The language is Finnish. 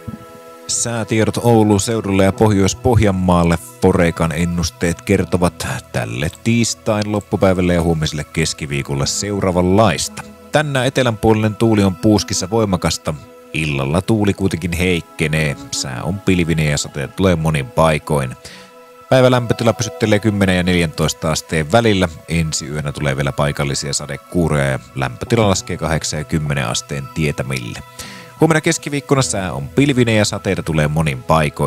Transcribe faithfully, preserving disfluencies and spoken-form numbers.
Säätiedot Oulun seudulle ja Pohjois-Pohjanmaalle. Forekan ennusteet kertovat tälle tiistain loppupäivälle ja huomiselle keskiviikolle seuraavanlaista. Tänään etelänpuolinen tuuli on puuskissa voimakasta. Illalla tuuli kuitenkin heikkenee. Sää on pilvinen ja sateet tulee monin paikoin. Päivä lämpötila pysyttelee kymmenen ja neljäntoista asteen välillä. Ensi yönä tulee vielä paikallisia sadekuuroja ja lämpötila laskee kahdeksan ja kymmenen asteen tietämille. Huomenna keskiviikkona sää on pilvinen ja sateita tulee monin paikoin.